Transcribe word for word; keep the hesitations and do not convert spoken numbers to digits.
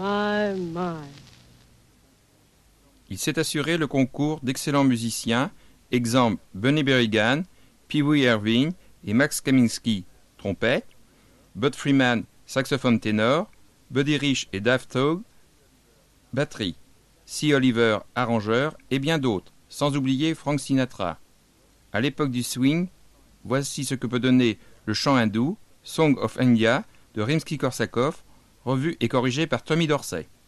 My, my. Il s'est assuré le concours d'excellents musiciens, exemple Bunny Berrigan, Pee Wee Irving et Max Kaminsky, trompette, Bud Freeman, saxophone ténor, Buddy Rich et Dave Togg, batterie, C. Oliver, arrangeur, et bien d'autres, sans oublier Frank Sinatra. À l'époque du swing, voici ce que peut donner le chant hindou, Song of India, de Rimsky-Korsakov, revu et corrigé par Tommy Dorsey.